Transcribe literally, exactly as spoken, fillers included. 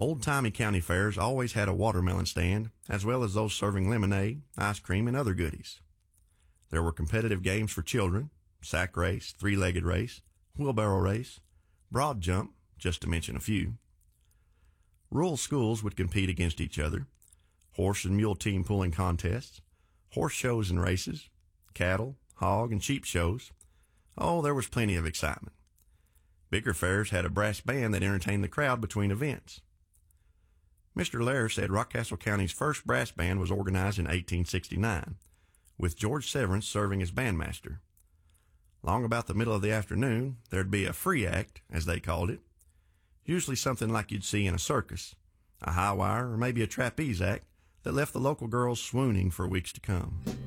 Old-timey county fairs always had a watermelon stand, as well as those serving lemonade, ice cream, and other goodies. There were competitive games for children, sack race, three-legged race, wheelbarrow race, broad jump, just to mention a few. Rural schools would compete against each other, horse and mule team pulling contests, horse shows and races, cattle, hog, and sheep shows. Oh, there was plenty of excitement. Bigger fairs had a brass band that entertained the crowd between events. Mister Lair said Rockcastle County's first brass band was organized in eighteen sixty-nine, with George Severance serving as bandmaster. Long about the middle of the afternoon, there'd be a free act, as they called it, usually something like you'd see in a circus, a high wire, or maybe a trapeze act that left the local girls swooning for weeks to come.